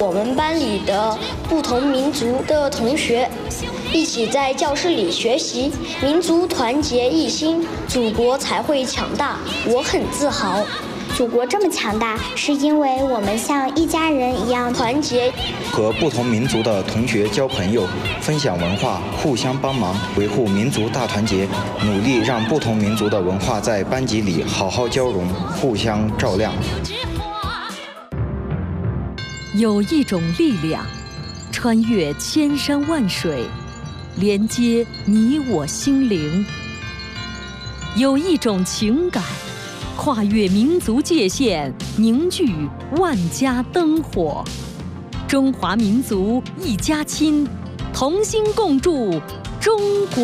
我们班里的不同民族的同学一起在教室里学习，民族团结一心，祖国才会强大。我很自豪。 祖国这么强大，是因为我们像一家人一样团结。 和不同民族的同学交朋友，分享文化，互相帮忙，维护民族大团结，努力让不同民族的文化在班级里好好交融，互相照亮。 有一种力量，穿越千山万水，连接你我心灵；有一种情感，跨越民族界限，凝聚万家灯火。中华民族一家亲，同心共筑中国。